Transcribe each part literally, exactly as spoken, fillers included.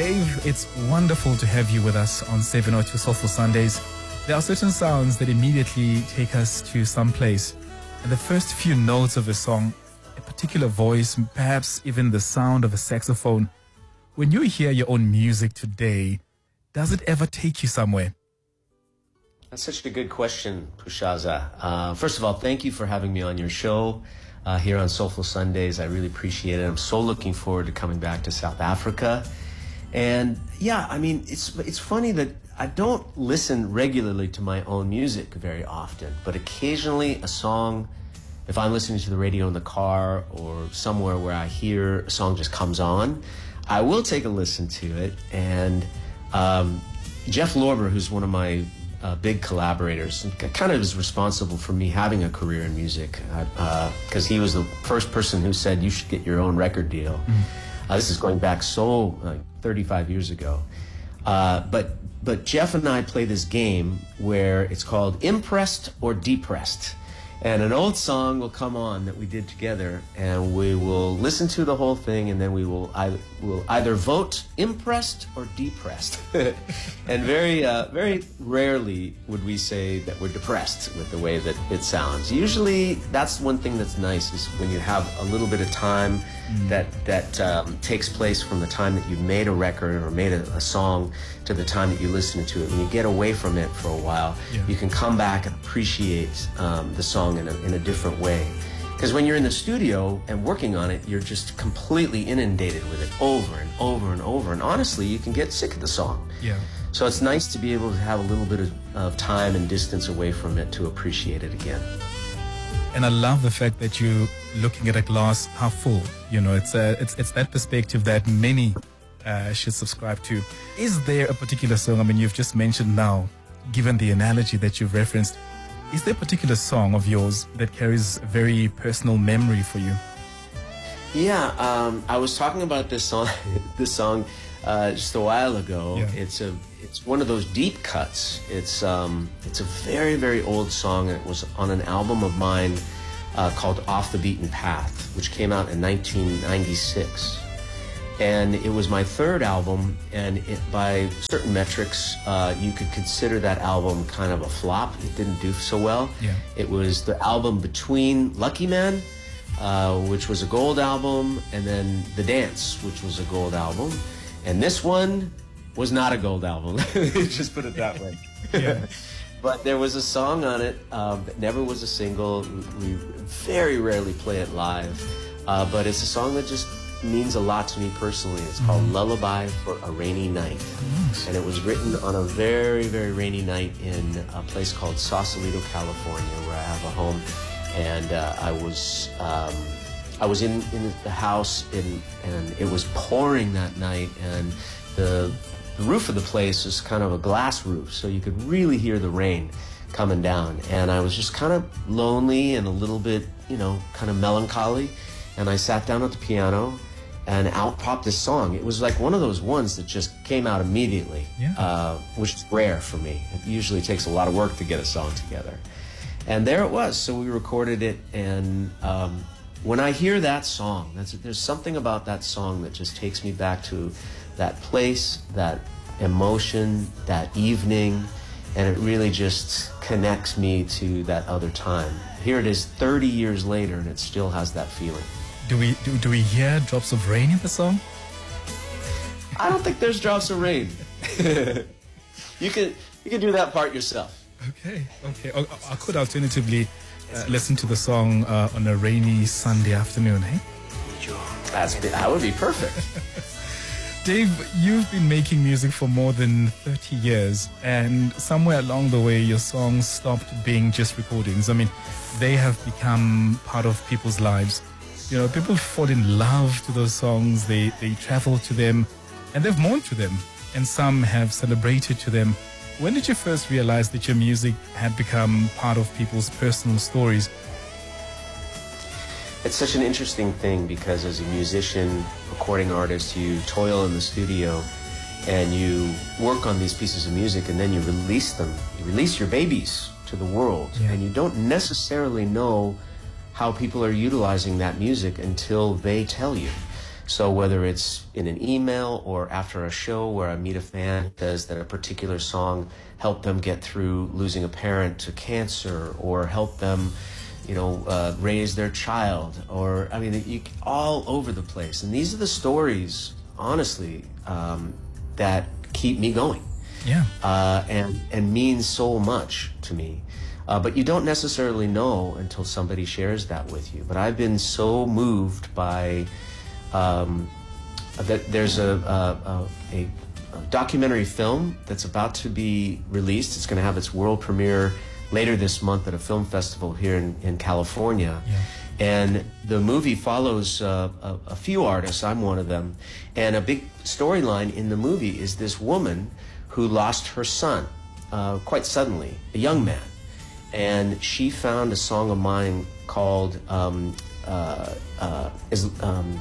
Dave, it's wonderful to have you with us on seven oh two Soulful Sundays. There are certain sounds that immediately take us to some place. And the first few notes of a song, a particular voice, perhaps even the sound of a saxophone. When you hear your own music today, does it ever take you somewhere? That's such a good question, Pushaza. Uh, first of all, thank you for having me on your show uh, here on Soulful Sundays. I really appreciate it. I'm so looking forward to coming back to South Africa. And yeah, I mean, it's it's funny that I don't listen regularly to my own music very often, but occasionally a song, if I'm listening to the radio in the car or somewhere where I hear a song just comes on, I will take a listen to it. And um, Jeff Lorber, who's one of my uh, big collaborators, kind of is responsible for me having a career in music, because uh, he was the first person who said you should get your own record deal. Mm. Uh, this is going back so like thirty-five years ago. Uh, but but Jeff and I play this game where it's called Impressed or Depressed. And an old song will come on that we did together, and we will listen to the whole thing, and then we will either, will either vote impressed or depressed. And very, uh, very rarely would we say that we're depressed with the way that it sounds. Usually, that's one thing that's nice, is when you have a little bit of time mm. that that um, takes place from the time that you've made a record or made a, a song to the time that you listen to it. When you get away from it for a while, yeah. you can come back and appreciate um, the song in a, in a different way. Because when you're in the studio and working on it, you're just completely inundated with it over and over and over. And honestly, you can get sick of the song. Yeah. So it's nice to be able to have a little bit of, of time and distance away from it to appreciate it again. And I love the fact that you're looking at a glass half full. You know, it's a, it's it's that perspective that many uh, should subscribe to. Is there a particular song? I mean, you've just mentioned now, given the analogy that you've referenced, is there a particular song of yours that carries a very personal memory for you? Yeah, um, I was talking about this song, this song uh, just a while ago. Yeah. It's a, it's one of those deep cuts. It's, um, it's a very, very old song. It was on an album of mine uh, called Off the Beaten Path, which came out in nineteen ninety-six. And it was my third album, and it, by certain metrics, uh, you could consider that album kind of a flop. It didn't do so well. Yeah. It was the album between Lucky Man, uh, which was a gold album, and then The Dance, which was a gold album. And this one was not a gold album. Just put it that way. Yeah. But there was a song on it um, that never was a single. We very rarely play it live. Uh, but it's a song that just means a lot to me personally. It's called mm-hmm. Lullaby for a Rainy Night. Mm-hmm. And it was written on a very, very rainy night in a place called Sausalito, California, where I have a home. And uh, I was um, I was in, in the house, in, and it was pouring that night, and the, the roof of the place was kind of a glass roof, so you could really hear the rain coming down. And I was just kind of lonely and a little bit, you know, kind of melancholy. And I sat down at the piano, and out popped this song. It was like one of those ones that just came out immediately, yeah. uh, which is rare for me. It usually takes a lot of work to get a song together. And there it was. So we recorded it, and um, when I hear that song, that's, there's something about that song that just takes me back to that place, that emotion, that evening, and it really just connects me to that other time. Here it is thirty years later, and it still has that feeling. Do we do, do we hear drops of rain in the song? I don't think there's drops of rain. you can you can do that part yourself. Okay, okay. I, I could alternatively uh, listen to the song uh, on a rainy Sunday afternoon, eh? That's, that would be perfect. Dave, you've been making music for more than thirty years, and somewhere along the way, your songs stopped being just recordings. I mean, they have become part of people's lives. You know, people fall in love to those songs, they, they travel to them, and they've mourned to them, and some have celebrated to them. When did you first realize that your music had become part of people's personal stories? It's such an interesting thing, because as a musician, recording artist, you toil in the studio and you work on these pieces of music, and then you release them. You release your babies to the world, yeah. and you don't necessarily know how people are utilizing that music until they tell you. So whether it's in an email or after a show where I meet a fan who says that a particular song helped them get through losing a parent to cancer, or help them, you know, uh, raise their child, or, I mean, you, all over the place. And these are the stories, honestly, um, that keep me going. Yeah. Uh, and, and mean so much to me. Uh, but you don't necessarily know until somebody shares that with you. But I've been so moved by, um, that there's a, a, a, a documentary film that's about to be released. It's going to have its world premiere later this month at a film festival here in, in California. Yeah. And the movie follows uh, a, a few artists. I'm one of them. And a big storyline in the movie is this woman who lost her son uh, quite suddenly, a young man. And she found a song of mine called, um, uh, uh, is, um,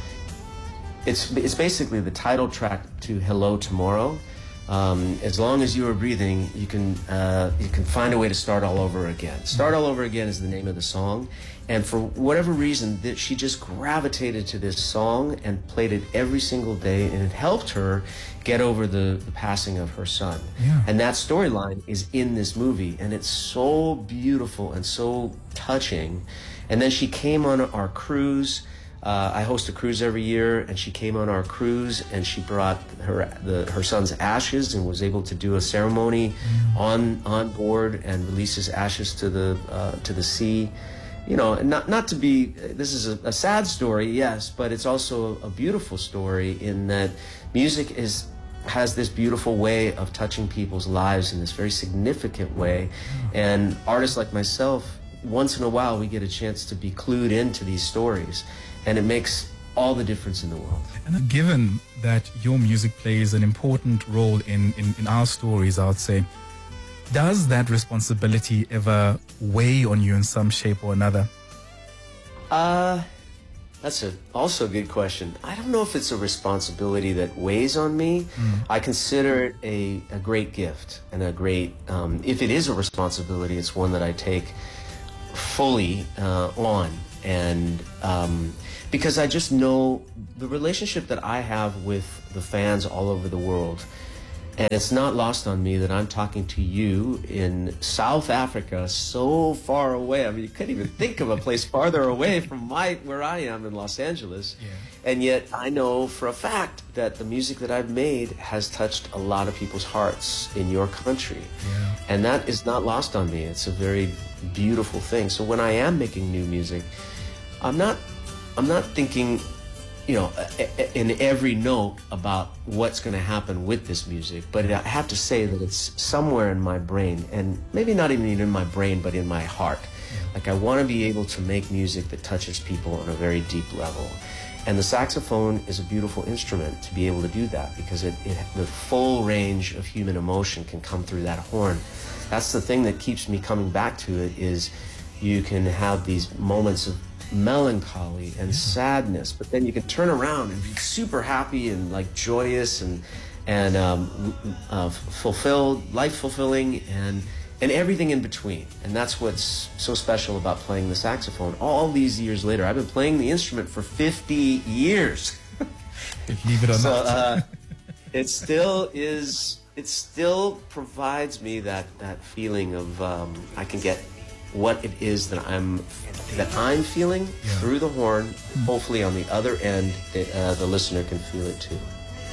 it's, it's basically the title track to Hello Tomorrow. Um, as long as you are breathing, you can, uh, you can find a way to start all over again. Start All Over Again is the name of the song. And for whatever reason, that she just gravitated to this song and played it every single day, and it helped her get over the, the passing of her son. Yeah. And that storyline is in this movie, and it's so beautiful and so touching. And then she came on our cruise. Uh, I host a cruise every year, and she came on our cruise, and she brought her the, her son's ashes and was able to do a ceremony mm. on on board and release his ashes to the uh, to the sea. You know, not not to be, this is a, a sad story, yes, but it's also a, a beautiful story in that music is has this beautiful way of touching people's lives in this very significant way. And artists like myself, once in a while, we get a chance to be clued into these stories, and it makes all the difference in the world. And given that your music plays an important role in, in, in our stories, I would say, does that responsibility ever weigh on you in some shape or another? Uh, that's a, also a good question. I don't know if it's a responsibility that weighs on me. Mm. I consider it a, a great gift and a great, um, if it is a responsibility, it's one that I take fully uh, on. And um, because I just know the relationship that I have with the fans all over the world. And it's not lost on me that I'm talking to you in South Africa, so far away. I mean, you couldn't even think of a place farther away from my where I am in Los Angeles. Yeah. And yet I know for a fact that the music that I've made has touched a lot of people's hearts in your country. Yeah. And that is not lost on me. It's a very beautiful thing. So when I am making new music, I'm not, I'm not thinking, you know, in every note about what's going to happen with this music, but I have to say that it's somewhere in my brain, and maybe not even in my brain, but in my heart. Yeah. Like, I want to be able to make music that touches people on a very deep level. And the saxophone is a beautiful instrument to be able to do that, because it, it, the full range of human emotion can come through that horn. That's the thing that keeps me coming back to it, is you can have these moments of melancholy and sadness, but then you can turn around and be super happy and like joyous and and um, uh, fulfilled, life fulfilling, and and everything in between. And that's what's so special about playing the saxophone. All these years later, I've been playing the instrument for fifty years. Believe it or so, not. uh, it still is. It still provides me that that feeling of um, I can get what it is that I'm that I'm feeling yeah. through the horn. Mm. Hopefully, on the other end, the, uh, the listener can feel it too.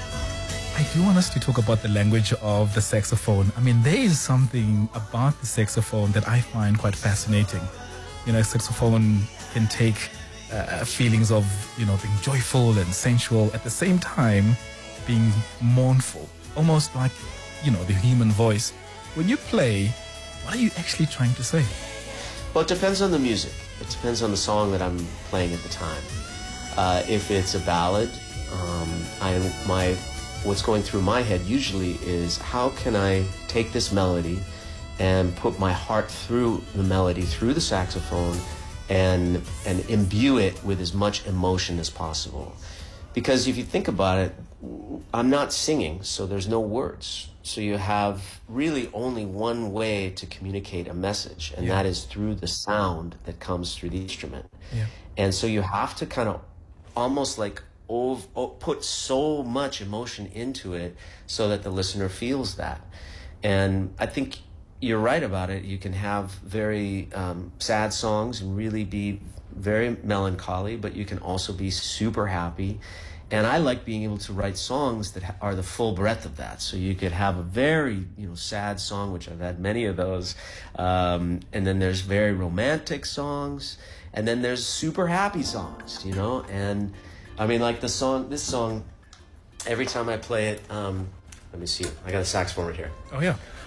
I do want us to talk about the language of the saxophone. I mean, there is something about the saxophone that I find quite fascinating. You know, a saxophone can take uh, feelings of, you know, being joyful and sensual, at the same time being mournful, almost like, you know, the human voice. When you play, what are you actually trying to say? Well, it depends on the music. It depends on the song that I'm playing at the time. Uh, if it's a ballad, um, I my what's going through my head usually is, how can I take this melody and put my heart through the melody, through the saxophone, and and imbue it with as much emotion as possible. Because if you think about it, I'm not singing, so there's no words. So you have really only one way to communicate a message, and yeah. that is through the sound that comes through the instrument. Yeah. And so you have to kind of almost like ov- put so much emotion into it so that the listener feels that. And I think you're right about it. You can have very um, sad songs and really be very melancholy, but you can also be super happy. And I like being able to write songs that are the full breadth of that. So you could have a very, you know, sad song, which I've had many of those. Um, and then there's very romantic songs. And then there's super happy songs, you know? And I mean, like the song, this song, every time I play it, um, let me see, I got a saxophone right here. Oh, yeah.